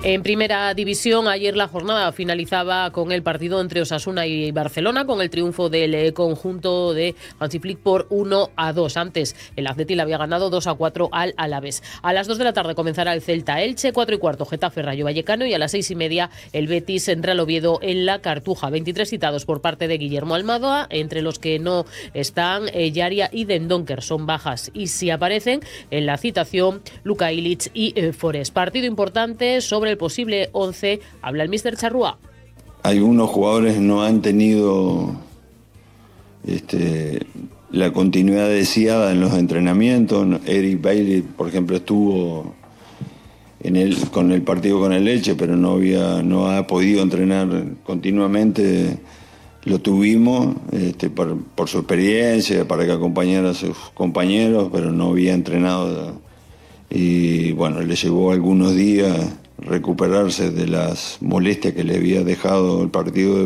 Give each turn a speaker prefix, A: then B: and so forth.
A: En primera división, ayer la jornada finalizaba con el partido entre Osasuna y Barcelona, con el triunfo del conjunto de Hansi Flick por 1-2. Antes, el Athletic le había ganado 2-4 al Alavés. A las 2 de la tarde comenzará el Celta-Elche, 4:15 Getafe-Rayo Vallecano y a las 6:30 el Betis-Real Oviedo en la Cartuja. 23 citados por parte de Guillermo Almada, entre los que no están Yaria y Dendoncker, son bajas. Y si aparecen en la citación, Luka Ilić y Forest. Partido importante sobre el posible 11, habla el míster Charrúa.
B: Algunos jugadores no han tenido la continuidad deseada en los entrenamientos. Eric Bailey, por ejemplo, estuvo con el partido con el Elche, pero no ha podido entrenar continuamente. Lo tuvimos por su experiencia, para que acompañara a sus compañeros, pero no había entrenado. Y bueno, le llevó algunos días recuperarse de las molestias que le había dejado el partido de